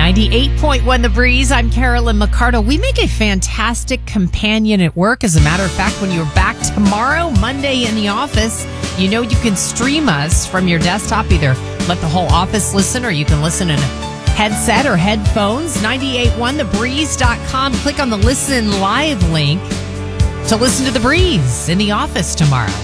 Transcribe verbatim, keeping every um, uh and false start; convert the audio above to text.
ninety-eight point one The Breeze. I'm Carolyn McCardle. We make a fantastic companion at work. As a matter of fact, when you're back tomorrow, Monday in the office, you know you can stream us from your desktop. Either let the whole office listen or you can listen in a headset or headphones. ninety-eight point one the breeze dot com. Click on the Listen Live link to listen to The Breeze in the office tomorrow.